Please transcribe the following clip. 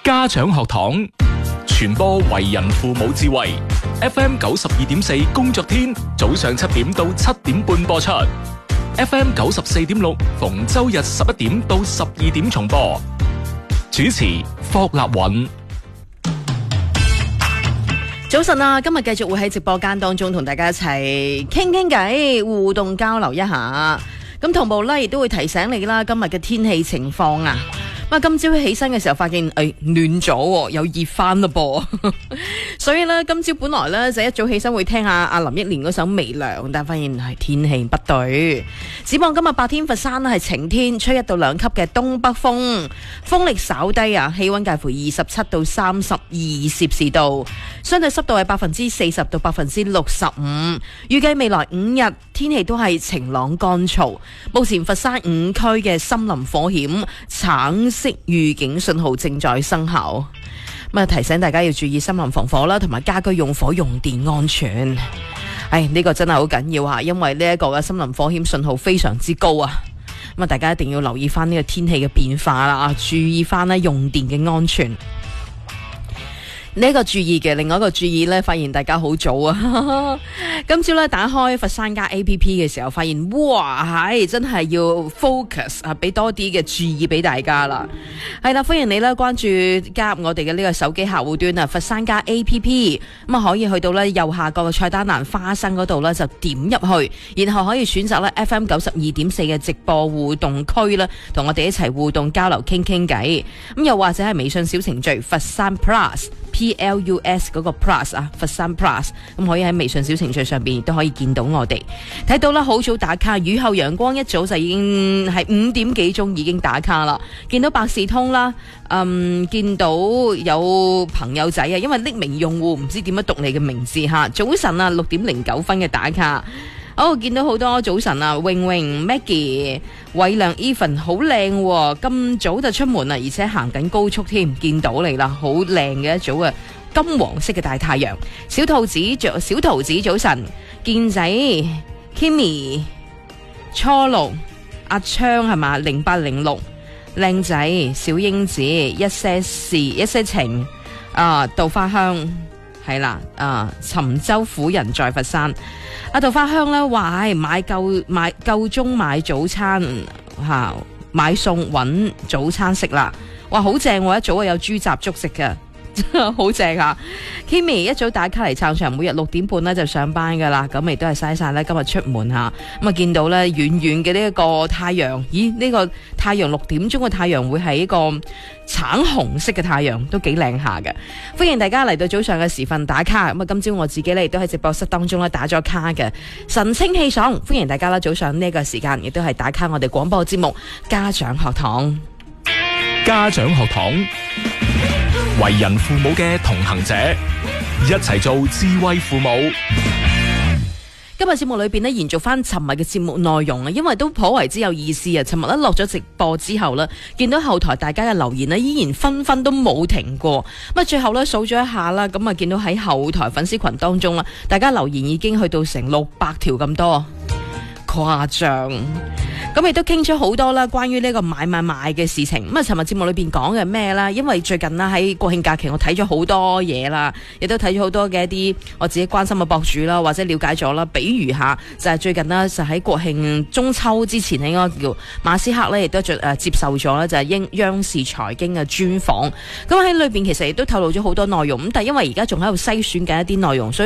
家長學堂，傳播為人父母智慧。FM 92.4工作天，早上7點到7點半播出。FM 94.6逢周日11點到12點重播。主持霍立允。 早晨啊，今日繼續會喺直播間當中同大家一齊傾傾偈，互動交流一下。咁同步咧，亦都會提醒你啦，今日嘅天氣情況啊。今朝起身嘅時候發現，暖咗，又熱翻啦噃。所以咧，今朝本來咧就一早起身會聽下阿林憶蓮嗰首《微涼》，但發現係天氣不對。展望今日白天佛山係晴天，吹1到2級嘅東北風，風力稍低啊，氣溫介乎27到32攝氏度，相對濕度係40%到65%。預計未來5日天氣都係晴朗乾燥。目前佛山5區嘅森林火險橙色預警信號正在生效，提醒大家要注意森林防火啦，同埋家居用火用電安全。呢個真係好緊要啊，因為呢一個嘅森林火險信號非常之高啊。大家一定要留意翻呢個天氣嘅變化啦，注意翻呢用電嘅安全。呢一個注意嘅，另外一個注意呢，發現大家好早啊！今朝呢，打開佛山家 APP 嘅時候，發現哇，真係要 focus 啊，俾多啲嘅注意俾大家啦。係啦，歡迎你呢關注加入我哋嘅呢個手機客戶端啊，佛山家 APP， 咁可以去到呢右下角嘅菜單欄花生嗰度呢，就點入去，然後可以選擇呢 FM 92.4嘅直播互動區啦，同我哋一齊互動交流傾傾偈。咁又或者係微信小程序佛山 Plus。PLUS 嗰個 Plus 啊，佛山 Plus， 咁可以喺微信小程序上邊都可以見到我哋。睇到啦，好早打卡，雨後陽光一早就已經係5點幾鐘已經打卡啦。見到百事通啦，見到有朋友仔啊，因為匿名用戶唔知點樣讀你嘅名字吓。早晨啊，6點09分嘅打卡。見到好多早晨啊，穎穎、Maggie、偉亮、Even 好靚喎，咁早就出門啦，而且行緊高速添，見到你啦，好靚嘅一組啊，金黃色嘅大太陽。小桃子早晨，健仔、Kimmy、初六、阿昌係嘛，0806，靚仔、小英子，一些事一些情，稻花香係啦，沉舟婦人在佛山。阿稻花香咧話買夠鐘買早餐吓，買餸搵早餐食啦，哇好正喎！一早有豬雜粥食㗎。好正啊 Kimmy 一早打卡嚟撐場，每日6點半呢就上班噶啦，咁亦都係嘥晒呢今日出門吓，咁見到呢遠遠嘅呢一個太陽，咦呢個太陽6點鐘嘅太陽會係一個橙紅色嘅太陽，都幾靚下嘅。歡迎大家嚟到早上嘅時分打卡，咁今朝我自己呢亦都喺直播室當中呢打咗卡嘅，神清氣爽，歡迎大家啦早上呢個時間亦都係打卡我哋廣播節目家長學堂。 家長學堂，為人父母嘅同行者，一齊做智慧父母。 今日節目裏邊延續翻尋日嘅節目內容啊，因為都頗為之有意思啊。尋日落咗直播之後見到後台大家嘅留言依然紛紛都冇停過。咁最後數咗一下啦，咁見到喺後台粉絲群當中大家留言已經去到成600條咁多，誇張。咁亦都傾咗好多啦，關於呢個買嘅事情。咁尋日節目裏邊講嘅咩啦？因為最近啦喺國慶假期，我睇咗好多嘢啦，亦都睇咗好多嘅一啲我自己關心嘅博主啦，或者了解咗啦。比如下就係最近啦，就喺國慶中秋之前應該叫馬斯克咧，亦都接受咗咧，就係央視財經嘅專訪。咁喺裏邊其實亦都透露咗好多內容。咁但係因為而家仲喺度篩選緊一啲內容，所以